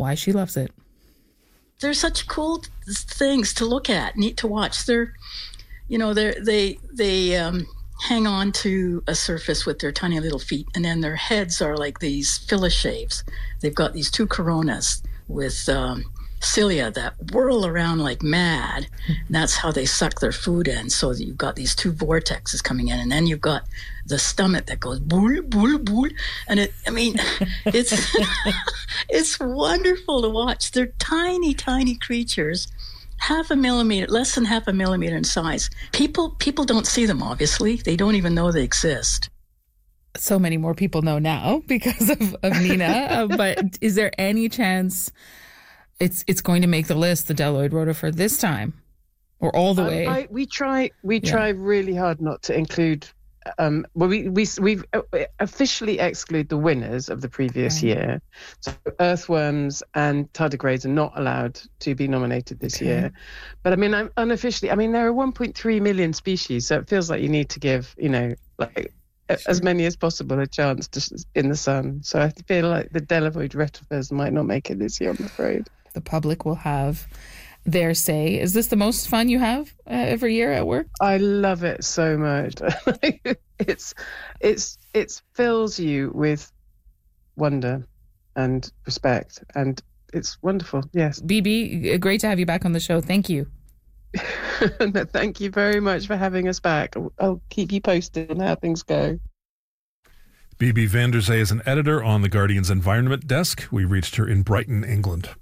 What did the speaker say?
why she loves it. They're such cool things to look at, neat to watch. They're, they hang on to a surface with their tiny little feet, and then their heads are like these filoshaves. They've got these two coronas with cilia that whirl around like mad. And that's how they suck their food in. So you've got these two vortexes coming in, and then you've got the stomach that goes bool, bool, bool. And it's it's wonderful to watch. They're tiny, tiny creatures, less than half a millimeter in size. People don't see them, obviously. They don't even know they exist. So many more people know now because of Nina. But is there any chance it's going to make the list, the Delloyd rotifort, this time, or all the way? We try really hard not to include. We've officially exclude the winners of the previous year. So earthworms and tardigrades are not allowed to be nominated this year. But I mean, I'm unofficially. I mean, there are 1.3 million species, so it feels like you need to give, as many as possible a chance in the sun. So I feel like the Delloyd rotifers might not make it this year, I'm afraid. The public will have their say. Is this the most fun you have every year at work? I love it so much. It fills you with wonder and respect, and it's wonderful. Yes. BB, great to have you back on the show. Thank you. Thank you very much for having us back. I'll keep you posted on how things go. BB van der Zee is an editor on The Guardian's Environment Desk. We reached her in Brighton, England.